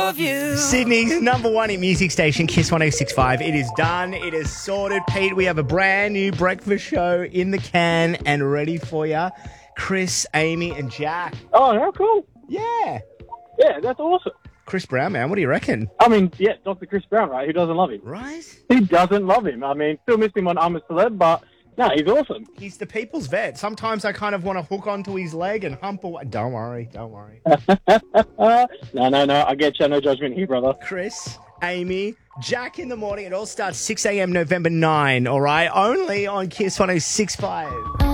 of you. Sydney's number one hit music station, Kiss 106.5. It is done. It is sorted. Pete, we have a brand new breakfast show in the can and ready for you. Chris, Amy, and Jack. Oh, how cool. Yeah. Yeah, that's awesome. Chris Brown, man, what do you reckon? I mean, yeah, Dr. Chris Brown, right? Who doesn't love him? Right? Who doesn't love him? I mean, still miss him on I'm a Celeb, but no, he's awesome. He's the people's vet. Sometimes I kind of want to hook onto his leg and hump away. Don't worry. No, I get you. No judgment here, brother. Chris, Amy, Jack in the morning. It all starts 6 a.m. November 9, all right? Only on Kiss 106.5.